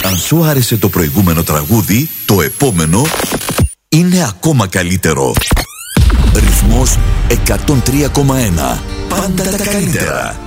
Αν σου άρεσε το προηγούμενο τραγούδι, το επόμενο είναι ακόμα καλύτερο. Ρυθμός 103,1. Πάντα τα καλύτερα.